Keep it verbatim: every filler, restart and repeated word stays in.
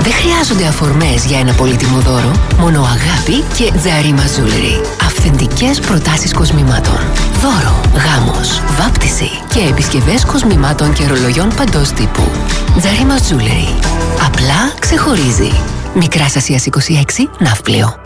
Δεν χρειάζονται αφορμές για ένα πολύτιμο δώρο, μόνο αγάπη και Τζαρίμα Jewelry. Αυθεντικές προτάσεις κοσμημάτων. Δώρο, γάμος, βάπτιση και επισκευές κοσμημάτων και ρολογιών παντός τύπου. Τζαρίμα Jewelry. Απλά ξεχωρίζει. Μικράς Ασίας είκοσι έξι, Ναύπλιο.